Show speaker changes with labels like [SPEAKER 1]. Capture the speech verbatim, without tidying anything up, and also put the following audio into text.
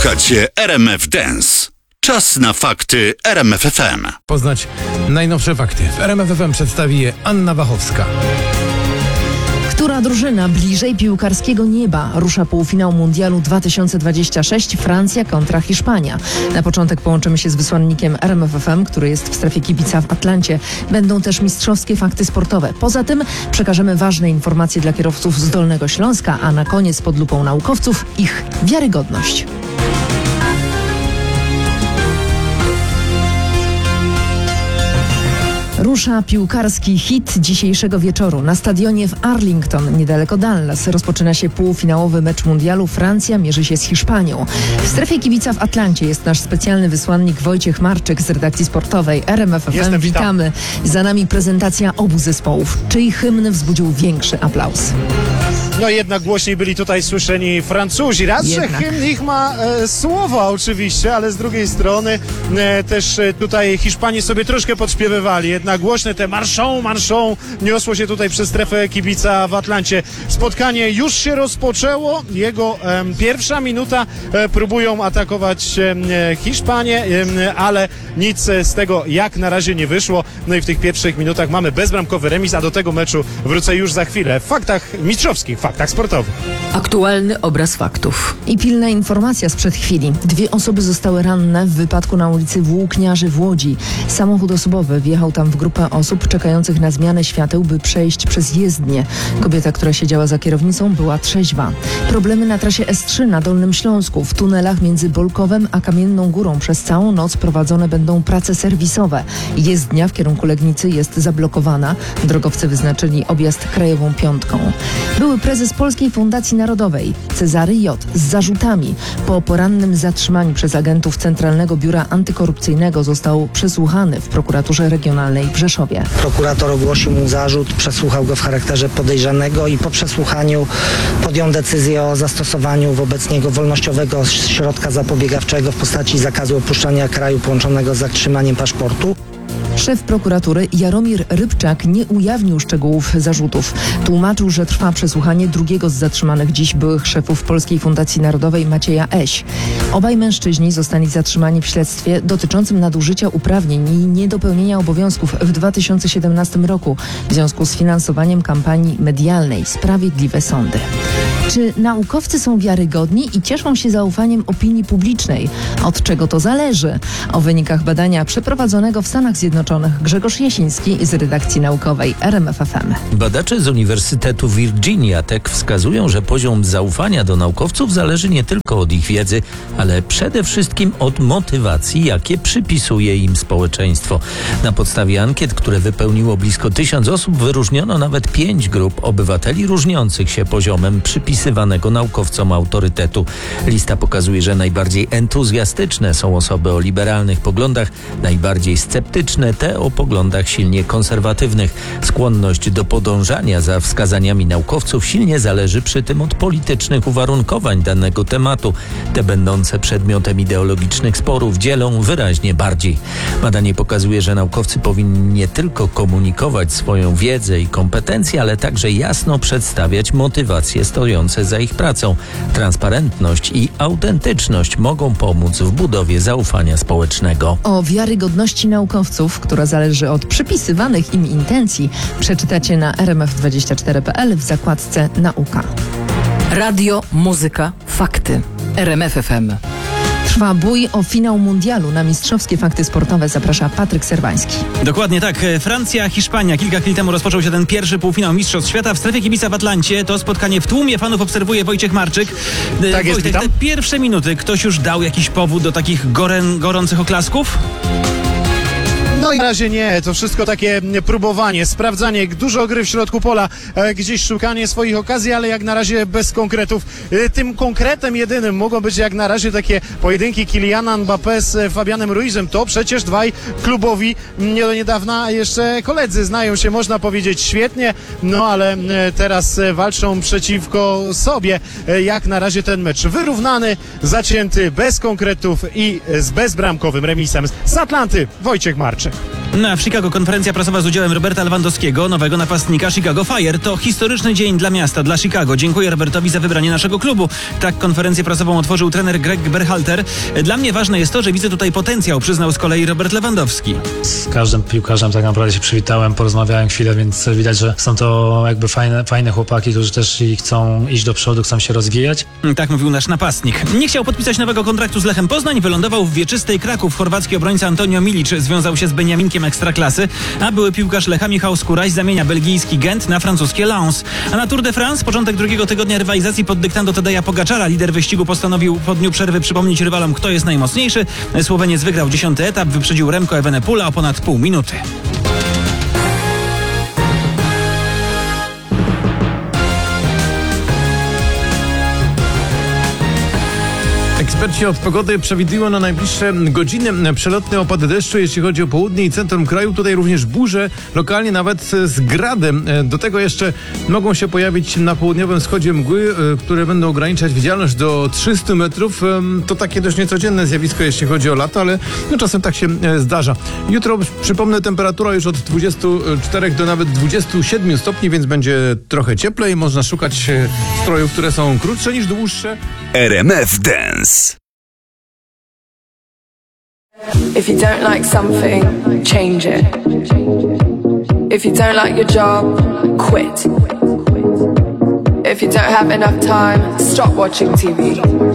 [SPEAKER 1] Słuchacie R M F Dance. Czas na fakty R M F F M.
[SPEAKER 2] Poznać najnowsze fakty. W R M F F M przedstawi je Anna Wachowska.
[SPEAKER 3] Która drużyna bliżej piłkarskiego nieba? Rusza półfinał Mundialu dwa tysiące dwudziestego szóstego, Francja kontra Hiszpania. Na początek połączymy się z wysłannikiem R M F F M, który jest w strefie kibica w Atlancie. Będą też mistrzowskie fakty sportowe. Poza tym przekażemy ważne informacje dla kierowców z Dolnego Śląska, a na koniec pod lupą naukowców ich wiarygodność. Rusza piłkarski hit dzisiejszego wieczoru. Na stadionie w Arlington, niedaleko Dallas, rozpoczyna się półfinałowy mecz mundialu. Francja mierzy się z Hiszpanią. W strefie kibica w Atlancie jest nasz specjalny wysłannik Wojciech Marczyk z redakcji sportowej R M F F M.
[SPEAKER 2] Jestem,
[SPEAKER 3] Witamy. Za nami prezentacja obu zespołów. Czyj hymn wzbudził większy aplauz?
[SPEAKER 4] No jednak głośniej byli tutaj słyszeni Francuzi. Raz,
[SPEAKER 3] Jednak.
[SPEAKER 4] że hymn ich ma e, słowa oczywiście, ale z drugiej strony e, też e, tutaj Hiszpanie sobie troszkę podśpiewywali. Jednak głośne te marszą, marszą niosło się tutaj przez strefę kibica w Atlancie. Spotkanie już się rozpoczęło. Jego e, pierwsza minuta. E, próbują atakować e, Hiszpanie, e, ale nic z tego jak na razie nie wyszło. No i w tych pierwszych minutach mamy bezbramkowy remis, a do tego meczu wrócę już za chwilę. W faktach mistrzowskich, faktach sportowych.
[SPEAKER 5] Aktualny obraz faktów.
[SPEAKER 3] I pilna informacja sprzed chwili. Dwie osoby zostały ranne w wypadku na ulicy Włókniarzy w Łodzi. Samochód osobowy wjechał tam w grupę osób czekających na zmianę świateł, by przejść przez jezdnię. Kobieta, która siedziała za kierownicą, była trzeźwa. Problemy na trasie S trzy na Dolnym Śląsku. W tunelach między Bolkowem a Kamienną Górą przez całą noc prowadzone będą prace serwisowe. Jezdnia w kierunku Legnicy jest zablokowana. Drogowcy wyznaczyli objazd krajową piątką. Były prezes Polskiej Fundacji Narodowej, Cezary J. z zarzutami. Po porannym zatrzymaniu przez agentów Centralnego Biura Antykorupcyjnego został przesłuchany w prokuraturze regionalnej w Rzeszowie.
[SPEAKER 6] Prokurator ogłosił mu zarzut, przesłuchał go w charakterze podejrzanego i po przesłuchaniu podjął decyzję o zastosowaniu wobec niego wolnościowego środka zapobiegawczego w postaci zakazu opuszczania kraju połączonego z zatrzymaniem paszportu.
[SPEAKER 3] Szef prokuratury Jaromir Rybczak nie ujawnił szczegółów zarzutów. Tłumaczył, że trwa przesłuchanie drugiego z zatrzymanych dziś byłych szefów Polskiej Fundacji Narodowej Macieja Eś. Obaj mężczyźni zostali zatrzymani w śledztwie dotyczącym nadużycia uprawnień i niedopełnienia obowiązków w dwa tysiące siedemnastym roku w związku z finansowaniem kampanii medialnej Sprawiedliwe Sądy. Czy naukowcy są wiarygodni i cieszą się zaufaniem opinii publicznej? Od czego to zależy? O wynikach badania przeprowadzonego w Stanach Zjednoczonych Grzegorz Jasiński z redakcji naukowej R M F F M.
[SPEAKER 7] Badacze z Uniwersytetu Virginia Tech wskazują, że poziom zaufania do naukowców zależy nie tylko od ich wiedzy, ale przede wszystkim od motywacji, jakie przypisuje im społeczeństwo. Na podstawie ankiet, które wypełniło blisko tysiąc osób, wyróżniono nawet pięć grup obywateli różniących się poziomem przypisywanego naukowcom autorytetu. Lista pokazuje, że najbardziej entuzjastyczne są osoby o liberalnych poglądach, najbardziej sceptyczne te o poglądach silnie konserwatywnych. Skłonność do podążania za wskazaniami naukowców silnie zależy przy tym od politycznych uwarunkowań danego tematu. Te będące przedmiotem ideologicznych sporów dzielą wyraźnie bardziej. Badanie pokazuje, że naukowcy powinni nie tylko komunikować swoją wiedzę i kompetencje, ale także jasno przedstawiać motywacje stojące za ich pracą. Transparentność i autentyczność mogą pomóc w budowie zaufania społecznego.
[SPEAKER 3] O wiarygodności naukowców, która zależy od przypisywanych im intencji, przeczytacie na r m f dwadzieścia cztery kropka p l w zakładce Nauka.
[SPEAKER 5] Radio, muzyka, fakty. R M F F M.
[SPEAKER 3] Trwa bój o finał mundialu. Na mistrzowskie fakty sportowe zaprasza Patryk Serwański.
[SPEAKER 8] Dokładnie tak. Francja, Hiszpania. Kilka chwil temu rozpoczął się ten pierwszy półfinał Mistrzostw Świata. W strefie kibica w Atlancie to spotkanie w tłumie fanów obserwuje Wojciech Marczyk.
[SPEAKER 4] Tak jest,
[SPEAKER 8] Wojtek, te pierwsze minuty, ktoś już dał jakiś powód do takich gorę, gorących oklasków?
[SPEAKER 4] No i na razie nie, to wszystko takie próbowanie, sprawdzanie, dużo gry w środku pola, e, gdzieś szukanie swoich okazji, ale jak na razie bez konkretów. E, tym konkretem jedynym mogą być jak na razie takie pojedynki Kyliana Mbappé z Fabianem Ruizem. To przecież dwaj klubowi nie do niedawna jeszcze koledzy, znają się, można powiedzieć, świetnie, no ale e, teraz walczą przeciwko sobie. E, jak na razie ten mecz wyrównany, zacięty, bez konkretów i z bezbramkowym remisem z Atlanty Wojciech Marczyk.
[SPEAKER 8] No a w Chicago konferencja prasowa z udziałem Roberta Lewandowskiego, nowego napastnika Chicago Fire. To historyczny dzień dla miasta, dla Chicago. Dziękuję Robertowi za wybranie naszego klubu. Tak konferencję prasową otworzył trener Greg Berhalter. Dla mnie ważne jest to, że widzę tutaj potencjał, przyznał z kolei Robert Lewandowski.
[SPEAKER 9] Z każdym piłkarzem tak naprawdę się przywitałem, porozmawiałem chwilę, więc widać, że są to jakby fajne, fajne chłopaki, którzy też i chcą iść do przodu, chcą się rozwijać.
[SPEAKER 8] Tak mówił nasz napastnik. Nie chciał podpisać nowego kontraktu z Lechem Poznań, wylądował w wieczystej Kraków. Chorwacki obrońca Antonio Milic związał się z Beniaminkiem Ekstraklasy, a były piłkarz Lecha Michał Skóraś zamienia belgijski Gent na francuskie Lens. A na Tour de France początek drugiego tygodnia rywalizacji pod dyktando Tadeja Pogaczara. Lider wyścigu postanowił po dniu przerwy przypomnieć rywalom, kto jest najmocniejszy. Słoweniec wygrał dziesiąty etap, wyprzedził Remco Evenepoela o ponad pół minuty.
[SPEAKER 2] Eksperci od pogody przewidują na najbliższe godziny przelotne opady deszczu, jeśli chodzi o południe i centrum kraju. Tutaj również burze, lokalnie nawet z gradem. Do tego jeszcze mogą się pojawić na południowym wschodzie mgły, które będą ograniczać widzialność do trzystu metrów. To takie dość niecodzienne zjawisko, jeśli chodzi o lato, ale no czasem tak się zdarza. Jutro, przypomnę, temperatura już od dwudziestu czterech do nawet dwudziestu siedmiu stopni, więc będzie trochę cieplej. Można szukać strojów, które są krótsze niż dłuższe.
[SPEAKER 1] R M F Dance.
[SPEAKER 10] If you don't like something, change it. If you don't like your job, quit. If you don't have enough time, stop watching T V.